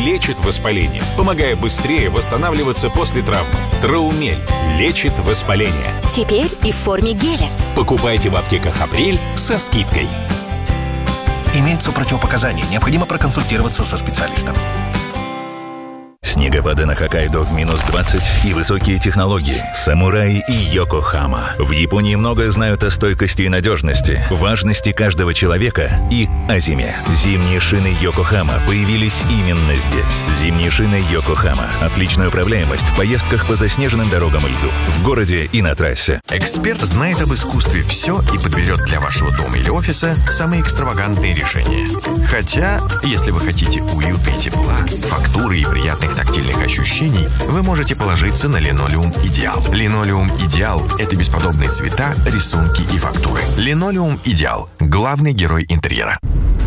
лечит воспаление, помогая быстрее восстанавливаться после травмы. Траумель лечит воспаление. Теперь и в форме геля. Покупайте в аптеках «Апрель» со скидкой. Имеются противопоказания. Необходимо проконсультироваться со специалистом. Снегопады на Хоккайдо в минус 20 и высокие технологии. Самурай и Йокохама. В Японии многое знают о стойкости и надежности, важности каждого человека и о зиме. Зимние шины Йокохама появились именно здесь. Зимние шины Йокохама. Отличная управляемость в поездках по заснеженным дорогам и льду. В городе и на трассе. Эксперт знает об искусстве все и подберет для вашего дома или офиса самые экстравагантные решения. Хотя, если вы хотите уюта и тепла, фактуры и приятных тактильных ощущений, вы можете положиться на Линолеум Идеал. Линолеум Идеал – это бесподобные цвета, рисунки и фактуры. Линолеум Идеал – главный герой интерьера.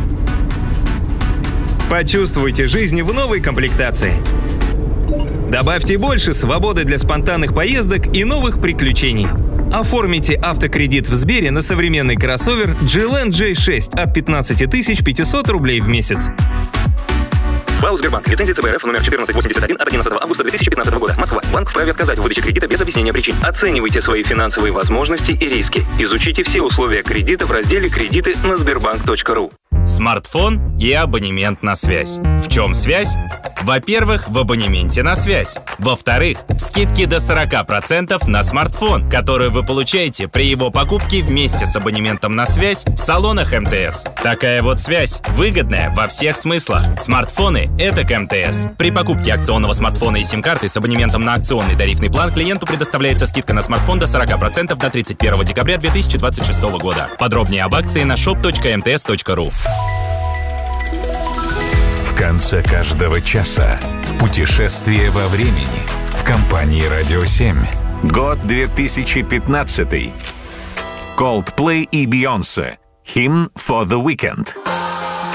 Почувствуйте жизнь в новой комплектации. Добавьте больше свободы для спонтанных поездок и новых приключений. Оформите автокредит в Сбере на современный кроссовер GLN J6 от 15 500 рублей в месяц. БАУ «Сбербанк». Лицензия ЦБ РФ номер 1481 от 11 августа 2015 года. Москва. Банк вправе отказать в выдаче кредита без объяснения причин. Оценивайте свои финансовые возможности и риски. Изучите все условия кредита в разделе «Кредиты» на sberbank.ru. Смартфон и абонемент на связь. В чем связь? Во-первых, в абонементе на связь. Во-вторых, скидки до 40% на смартфон, которые вы получаете при его покупке вместе с абонементом на связь в салонах МТС. Такая вот связь выгодная во всех смыслах. Смартфоны — это к МТС. При покупке акционного смартфона и сим-карты с абонементом на акционный тарифный план клиенту предоставляется скидка на смартфон до 40% до 31 декабря 2026 года. Подробнее об акции на shop.mts.ru. В конце каждого часа путешествие во времени в компании «Радио 7». Год 2015. Coldplay и Beyoncé. Hymn for the Weekend.